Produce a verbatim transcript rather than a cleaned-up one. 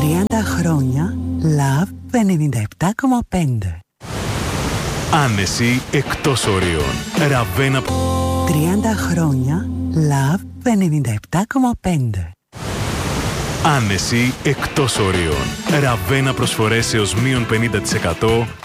τριάντα χρόνια Love ενενήντα επτά κόμμα πέντε. Άνεση εκτός ορίων. Ραβένα. τριάντα χρόνια Love ενενήντα επτά κόμμα πέντε. Άνεση εκτός ορίων. Ραβένα προσφορές έως μείον πενήντα τοις εκατό